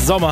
Sommer.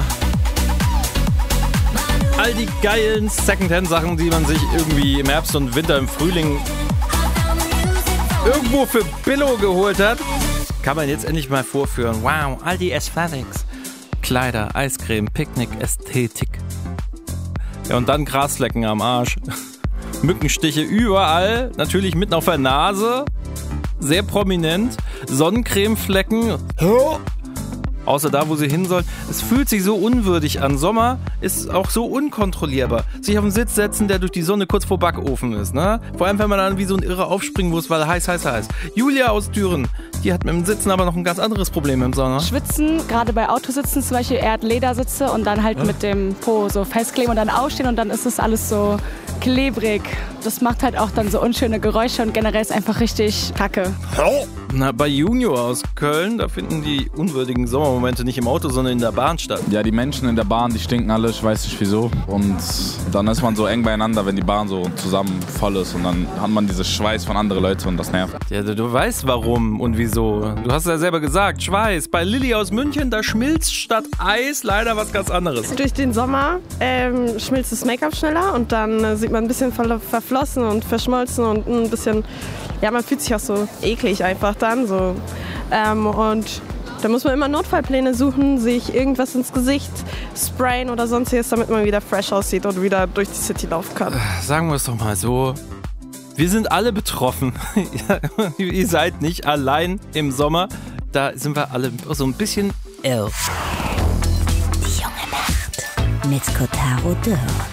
All die geilen Secondhand-Sachen, die man sich irgendwie im Herbst und Winter, im Frühling irgendwo für Billo geholt hat, kann man jetzt endlich mal vorführen. Wow, all die Aesthetics. Kleider, Eiscreme, Picknick, Ästhetik. Ja, und dann Grasflecken am Arsch. Mückenstiche überall, natürlich mitten auf der Nase. Sehr prominent. Sonnencremeflecken. Außer da, wo sie hin sollen. Es fühlt sich so unwürdig an. Sommer ist auch so unkontrollierbar. Sich auf den Sitz setzen, der durch die Sonne kurz vor Backofen ist. Ne? Vor allem, wenn man dann wie so ein Irrer aufspringen muss, weil heiß. Julia aus Düren, die hat mit dem Sitzen aber noch ein ganz anderes Problem im Sommer. Schwitzen, gerade bei Autositzen zum Beispiel, eher Ledersitze und dann halt mit dem Po so festkleben und dann aufstehen und dann ist es alles so klebrig. Das macht halt auch dann so unschöne Geräusche und generell ist einfach richtig kacke. Na, bei Junior aus Köln, da finden die unwürdigen Sommermomente nicht im Auto, sondern in der Bahn statt. Ja, die Menschen in der Bahn, die stinken alle, ich weiß nicht wieso. Und dann ist man so eng beieinander, wenn die Bahn so zusammen voll ist und dann hat man dieses Schweiß von anderen Leuten und das nervt. Ja, du weißt warum und wieso. Du hast ja selber gesagt, Schweiß. Bei Lilly aus München, da schmilzt statt Eis leider was ganz anderes. Durch den Sommer schmilzt das Make-up schneller und dann sieht man ein bisschen verflossen und verschmolzen und ein bisschen, ja, man fühlt sich auch so eklig einfach dann so. Und da muss man immer Notfallpläne suchen, sich irgendwas ins Gesicht sprayen oder sonstiges, damit man wieder fresh aussieht und wieder durch die City laufen kann. Sagen wir es doch mal so, wir sind alle betroffen. Ihr seid nicht allein im Sommer, da sind wir alle so ein bisschen elf. Die junge Nacht mit Kotaro Dürr.